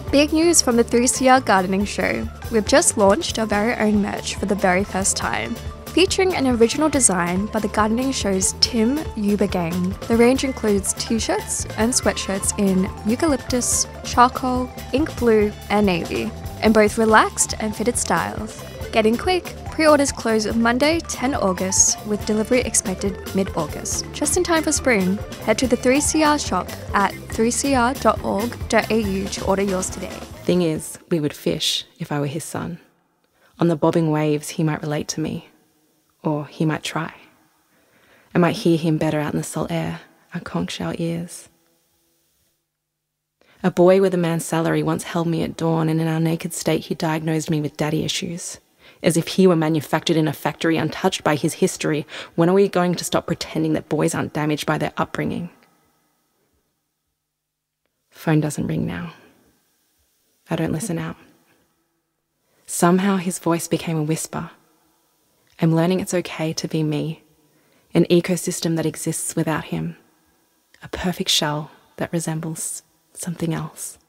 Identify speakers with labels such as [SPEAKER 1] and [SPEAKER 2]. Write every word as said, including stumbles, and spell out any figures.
[SPEAKER 1] Big news from the three C R Gardening Show. We've just launched our very own merch for the very first time. Featuring an original design by the Gardening Show's Tim Yuba gang, the range includes t-shirts and sweatshirts in eucalyptus, charcoal, ink blue, and navy, in both relaxed and fitted styles. Getting quick, pre-orders close Monday, the tenth of August, with delivery expected mid-August. Just in time for spring, head to the three C R shop at three c r dot org dot a u to order yours today.
[SPEAKER 2] Thing is, we would fish if I were his son. On the bobbing waves, he might relate to me. Or he might try. I might hear him better out in the salt air, our conch shell ears. A boy with a man's salary once held me at dawn, and in our naked state he diagnosed me with daddy issues. As if he were manufactured in a factory untouched by his history. When are we going to stop pretending that boys aren't damaged by their upbringing? Phone doesn't ring now. I don't listen out. Somehow his voice became a whisper. I'm learning it's okay to be me, an ecosystem that exists without him, a perfect shell that resembles something else.